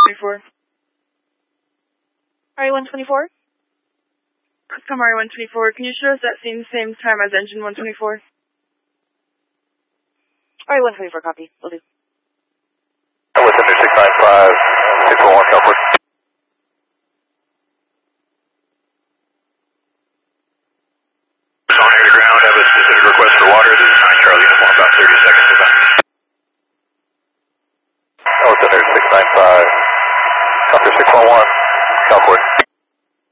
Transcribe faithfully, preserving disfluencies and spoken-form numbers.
twenty-four. R A one twenty-four? Come R A one twenty-four. Can you show us that same same time as engine one twenty-four? R A one twenty-four, copy. Will do. With six nine five, six one one, Southwest.